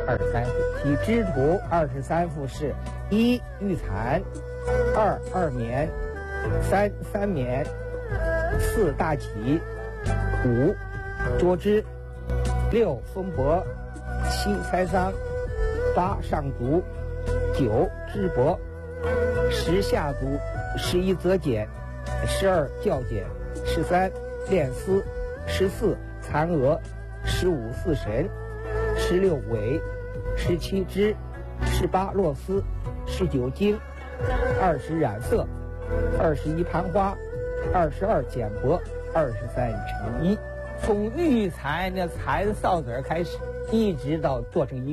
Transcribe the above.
23副。其支图23副是：一、玉蚕；二、二棉；三、三棉；四、大戟；五、捉织；六、风帛；七、塞桑；八、上足；九、织帛；十、下足；11、择茧；12、校剪；13、练丝；14、蚕蛾；15、四神；16、尾；17、织；18、络丝；19、经；20、染色；21、盘花；22、剪帛；23、成衣。从育蚕那蚕臊子开始，一直到做成衣。